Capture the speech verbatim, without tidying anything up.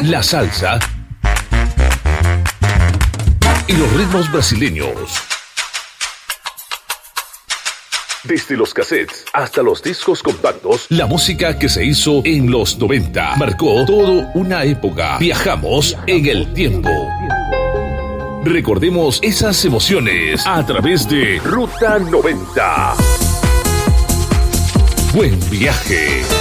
la salsa y los ritmos brasileños. Desde los cassettes hasta los discos compactos, la música que se hizo en los noventa marcó toda una época. Viajamos en el tiempo. Recordemos esas emociones a través de Ruta noventa. Buen viaje.